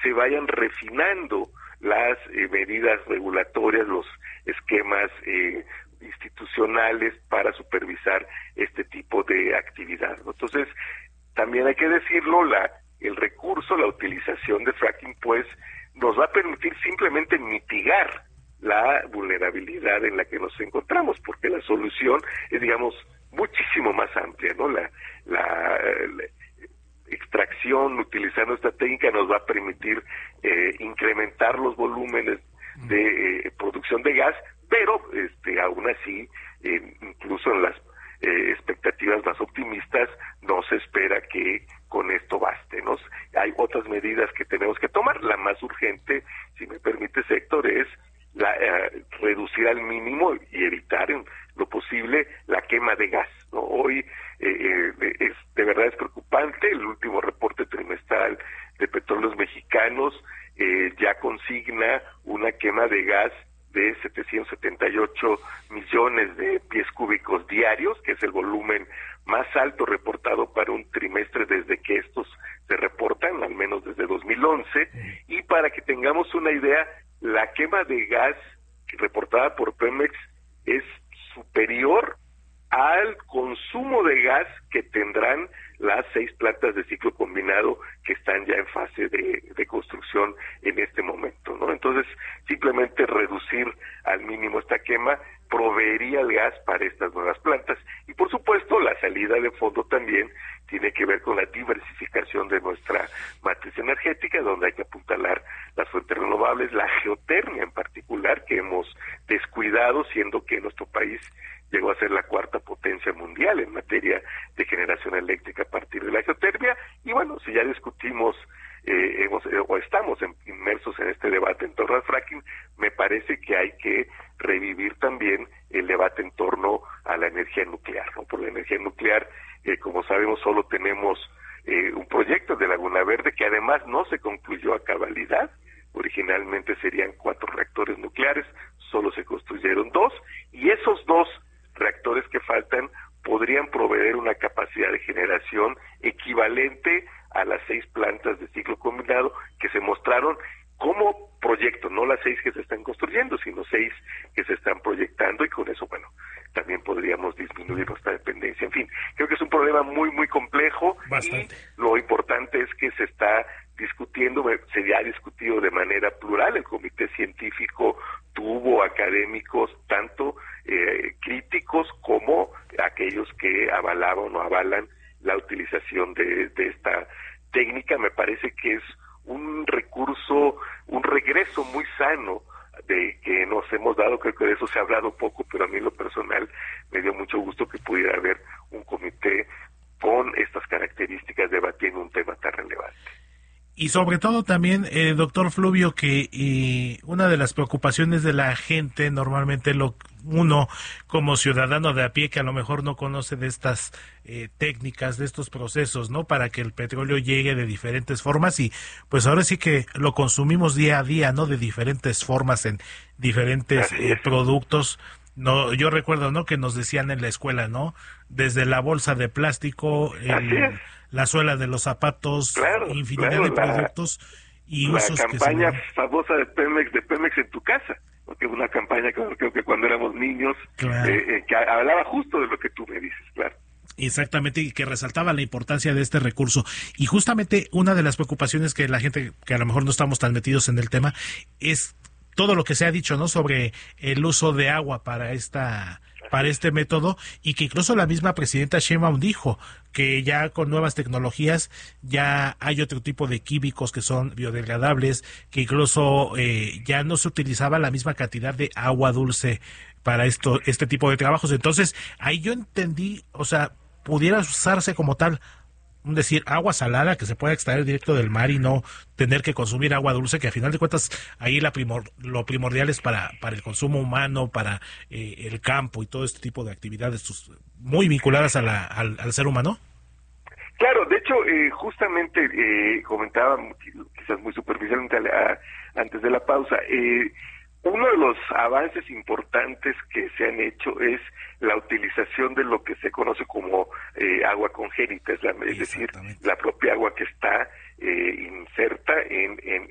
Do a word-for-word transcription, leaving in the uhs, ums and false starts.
se vayan refinando las eh, medidas regulatorias, los esquemas eh, institucionales para supervisar este tipo de actividad, ¿no? Entonces, también hay que decirlo, la el recurso, la utilización de fracking, pues, nos va a permitir simplemente mitigar la vulnerabilidad en la que nos encontramos, porque la solución es, digamos, muchísimo más amplia, ¿no? La, la, la extracción utilizando esta técnica nos va a permitir eh, incrementar los volúmenes de eh, producción de gas, pero este aún así, eh, incluso en las eh, expectativas más optimistas, no se espera que con esto baste, ¿no? Hay otras medidas que tenemos que tomar. La más urgente, si me permite, Héctor, es la, eh, reducir al mínimo y evitar en lo posible la quema de gas, ¿no? Hoy eh, eh, es de verdad es preocupante. El último reporte trimestral de Petróleos Mexicanos eh, ya consigna una quema de gas de setecientos setenta y ocho millones de pies cúbicos diarios, que es el volumen más alto reportado para un trimestre desde que estos se reportan, al menos desde dos mil once, y para que tengamos una idea, la quema de gas reportada por Pemex es superior al consumo de gas que tendrán las seis plantas de ciclo combinado que están ya en fase de, de construcción en este momento, ¿no? Entonces, simplemente reducir al mínimo esta quema proveería el gas para estas nuevas plantas. Y por supuesto, la salida de fondo también tiene que ver con la diversificación de nuestra matriz energética, donde hay que apuntalar las fuentes renovables, la geotermia en particular, que hemos descuidado, siendo que nuestro país llegó a ser la cuarta potencia mundial en materia de generación eléctrica a partir de la geotermia. Y bueno, si ya discutimos eh, hemos, eh, o estamos en, inmersos en este debate en torno al fracking, me parece que hay que revivir también el debate en torno a la energía nuclear, ¿no? Por la energía nuclear, eh, como sabemos, solo tenemos eh, un proyecto de Laguna Verde que además no se concluyó a cabalidad. Originalmente serían cuatro reactores nucleares, solo se construyeron dos, y esos dos reactores que faltan podrían proveer una capacidad de generación equivalente a las seis plantas de ciclo combinado que se mostraron como proyecto, no las seis que se están construyendo, sino seis que se están proyectando, y con eso, bueno, también podríamos disminuir nuestra dependencia. En fin, creo que es un problema muy, muy complejo. Bastante. Y lo importante es que se está discutiendo, se ha discutido de manera plural. El comité científico tuvo académicos tanto eh, críticos como aquellos que avalaban o avalan la utilización de, de esta técnica. Me parece que es un recurso, un regreso muy sano de que nos hemos dado. Creo que de eso se ha hablado poco, pero a mí en lo personal me dio mucho gusto que pudiera haber un comité con estas características debatiendo un tema tan relevante. Y sobre todo también, eh, doctor Fluvio, que eh, una de las preocupaciones de la gente, normalmente lo uno como ciudadano de a pie que a lo mejor no conoce de estas eh, técnicas, de estos procesos, ¿no? Para que el petróleo llegue de diferentes formas, y pues ahora sí que lo consumimos día a día, ¿no? De diferentes formas en diferentes eh, productos. No, yo recuerdo, ¿no? Que nos decían en la escuela, ¿no? Desde la bolsa de plástico, el, la suela de los zapatos, claro, infinidad claro, de productos la, y la usos. La campaña que se... famosa de Pemex, de Pemex en tu casa, porque es una campaña que creo que cuando éramos niños, claro. eh, eh, que hablaba justo de lo que tú me dices, claro. Exactamente, y que resaltaba la importancia de este recurso. Y justamente una de las preocupaciones que la gente, que a lo mejor no estamos tan metidos en el tema, es todo lo que se ha dicho, ¿no? Sobre el uso de agua para esta para este método, y que incluso la misma presidenta Sheinbaum dijo que ya con nuevas tecnologías ya hay otro tipo de químicos que son biodegradables, que incluso eh, ya no se utilizaba la misma cantidad de agua dulce para esto este tipo de trabajos. Entonces, ahí yo entendí, o sea, pudiera usarse como tal, decir, agua salada que se pueda extraer directo del mar y no tener que consumir agua dulce, que a final de cuentas ahí la primor, lo primordial es para, para el consumo humano, para eh, el campo y todo este tipo de actividades pues, muy vinculadas a la, al, al ser humano. Claro, de hecho, eh, justamente eh, comentaba, quizás muy superficialmente a la, antes de la pausa, eh, uno de los avances importantes que se han hecho es la utilización de lo que se conoce como eh, agua congénita, es, la, es decir, la propia agua que está eh, inserta en, en